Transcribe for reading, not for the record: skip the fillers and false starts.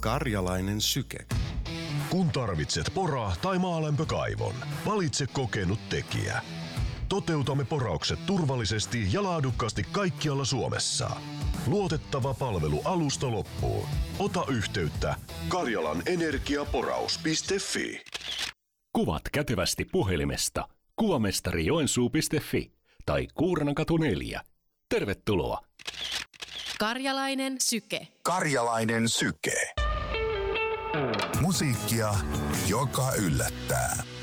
Karjalainen syke. Kun tarvitset pora- tai maalämpökaivon, valitse kokenut tekijä. Toteutamme poraukset turvallisesti ja laadukkaasti kaikkialla Suomessa. Luotettava palvelu alusta loppuun. Ota yhteyttä karjalanenergiaporaus.fi. Kuvat kätevästi puhelimesta kuvamestarijoensuu.fi tai Kuurnankatu 4. Tervetuloa! Karjalainen syke. Karjalainen syke. Musiikkia, joka yllättää.